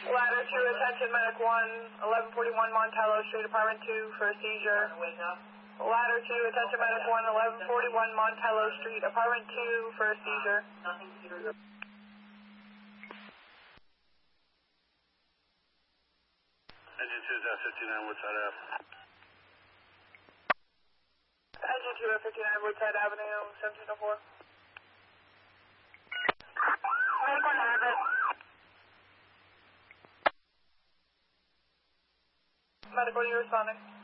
Ladder 2, attention, medic 1, 1141 Montello Street, apartment 2 for a seizure. Ladder 2, attention, medic 1, 1141 Montello Street, apartment 2 for a seizure. Engine 2 is at 59 Woodside Ave. Engine 2 at 59 Woodside Avenue, 1704. Medic 1 has it. Medic 1, are you responding?